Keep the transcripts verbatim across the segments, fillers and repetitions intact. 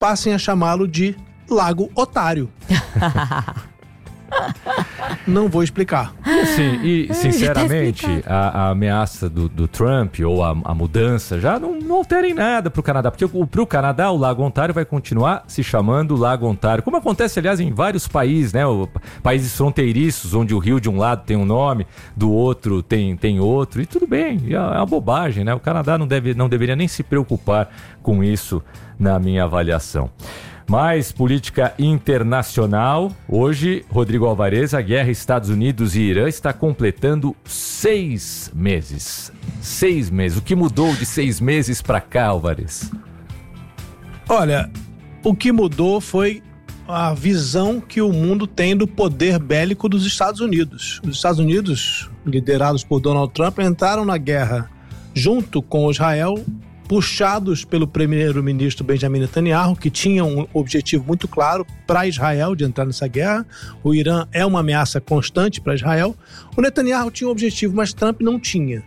passem a chamá-lo de Lago Otário. Não vou explicar. E assim, e sinceramente, a, a ameaça do, do Trump ou a, a mudança já não, não altera em nada pro Canadá, porque para o Canadá o Lago Ontário vai continuar se chamando Lago Ontário, como acontece, aliás, em vários países, né? O, países fronteiriços, onde o rio de um lado tem um nome, do outro tem, tem outro, e tudo bem, é uma bobagem, né? O Canadá não, deve, não deveria nem se preocupar com isso, na minha avaliação. Mais política internacional. Hoje, Rodrigo Alvarez, a guerra Estados Unidos e Irã está completando seis meses. Seis meses. O que mudou de seis meses para cá, Alvarez? Olha, o que mudou foi a visão que o mundo tem do poder bélico dos Estados Unidos. Os Estados Unidos, liderados por Donald Trump, entraram na guerra junto com Israel, puxados pelo primeiro-ministro Benjamin Netanyahu, que tinha um objetivo muito claro para Israel de entrar nessa guerra. O Irã é uma ameaça constante para Israel. O Netanyahu tinha um objetivo, mas Trump não tinha.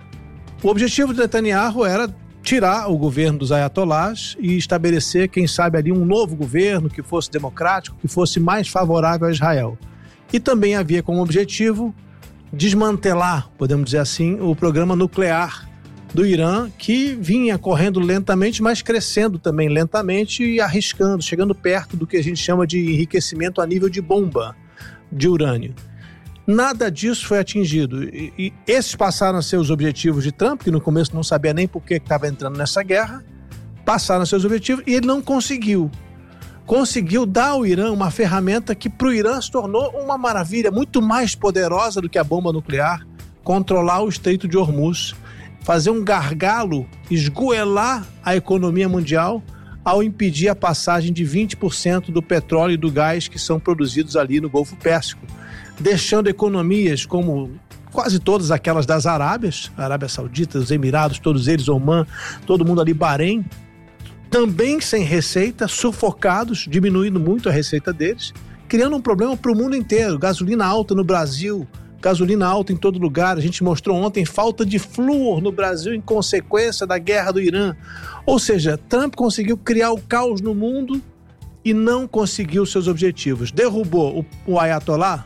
O objetivo de Netanyahu era tirar o governo dos ayatolás e estabelecer, quem sabe, ali um novo governo que fosse democrático, que fosse mais favorável a Israel. E também havia como objetivo desmantelar, podemos dizer assim, o programa nuclear do Irã, que vinha correndo lentamente, mas crescendo também lentamente e arriscando, chegando perto do que a gente chama de enriquecimento a nível de bomba de urânio. Nada disso foi atingido. E, e esses passaram a ser os objetivos de Trump, que no começo não sabia nem por que estava entrando nessa guerra, passaram a ser os objetivos e ele não conseguiu. Conseguiu dar ao Irã uma ferramenta que para o Irã se tornou uma maravilha, muito mais poderosa do que a bomba nuclear, controlar o Estreito de Hormuz, fazer um gargalo, esgoelar a economia mundial ao impedir a passagem de vinte por cento do petróleo e do gás que são produzidos ali no Golfo Pérsico, deixando economias como quase todas aquelas das Arábias, a Arábia Saudita, os Emirados, todos eles, Omã, todo mundo ali, Bahrein, também sem receita, sufocados, diminuindo muito a receita deles, criando um problema para o mundo inteiro. Gasolina alta no Brasil, gasolina alta em todo lugar. A gente mostrou ontem falta de flúor no Brasil em consequência da guerra do Irã. Ou seja, Trump conseguiu criar o caos no mundo e não conseguiu seus objetivos. Derrubou o, o Ayatollah,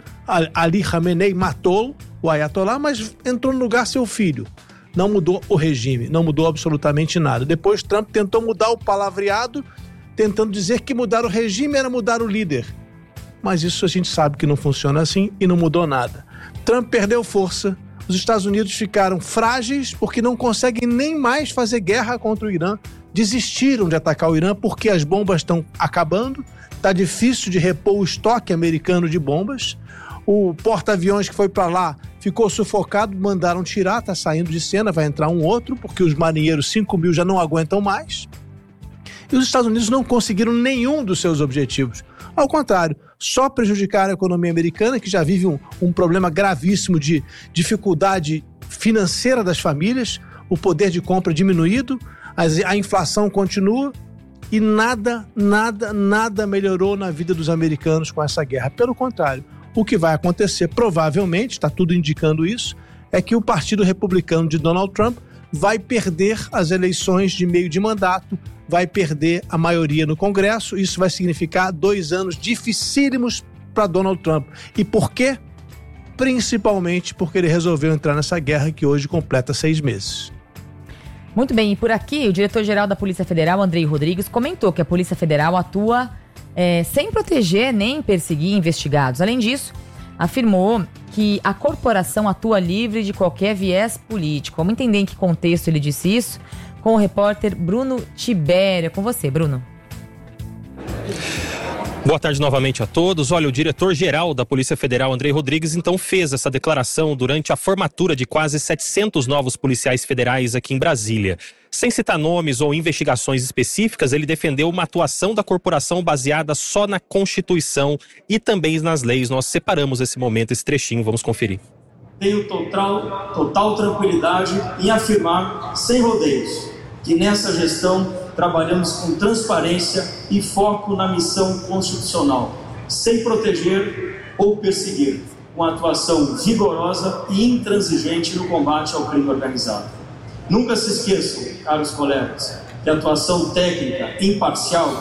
Ali Khamenei, matou o Ayatollah, mas entrou no lugar seu filho. Não mudou o regime, não mudou absolutamente nada. Depois Trump tentou mudar o palavreado, tentando dizer que mudar o regime era mudar o líder. Mas isso a gente sabe que não funciona assim e não mudou nada. Trump perdeu força, os Estados Unidos ficaram frágeis porque não conseguem nem mais fazer guerra contra o Irã. Desistiram de atacar o Irã porque as bombas estão acabando, está difícil de repor o estoque americano de bombas. O porta-aviões que foi para lá ficou sufocado, mandaram tirar, está saindo de cena, vai entrar um outro, porque os marinheiros cinco mil já não aguentam mais. E os Estados Unidos não conseguiram nenhum dos seus objetivos. Ao contrário, só prejudicaram a economia americana, que já vive um, um problema gravíssimo de dificuldade financeira das famílias, o poder de compra diminuído, a, a inflação continua e nada, nada, nada melhorou na vida dos americanos com essa guerra. Pelo contrário, o que vai acontecer, provavelmente, está tudo indicando isso, é que o Partido Republicano de Donald Trump vai perder as eleições de meio de mandato, vai perder a maioria no Congresso. Isso vai significar dois anos dificílimos para Donald Trump. E por quê? Principalmente porque ele resolveu entrar nessa guerra que hoje completa seis meses. Muito bem, e por aqui o diretor-geral da Polícia Federal, Andrei Rodrigues, comentou que a Polícia Federal atua é, sem proteger nem perseguir investigados. Além disso, afirmou que a corporação atua livre de qualquer viés político. Vamos entender em que contexto ele disse isso com o repórter Bruno Tibério. Com você, Bruno. Boa tarde novamente a todos. Olha, o diretor-geral da Polícia Federal, Andrei Rodrigues, então fez essa declaração durante a formatura de quase setecentos novos policiais federais aqui em Brasília. Sem citar nomes ou investigações específicas, ele defendeu uma atuação da corporação baseada só na Constituição e também nas leis. Nós separamos esse momento, esse trechinho, vamos conferir. Tenho total, total tranquilidade em afirmar, sem rodeios, que nessa gestão trabalhamos com transparência e foco na missão constitucional, sem proteger ou perseguir, com atuação vigorosa e intransigente no combate ao crime organizado. Nunca se esqueçam, caros colegas, que a atuação técnica imparcial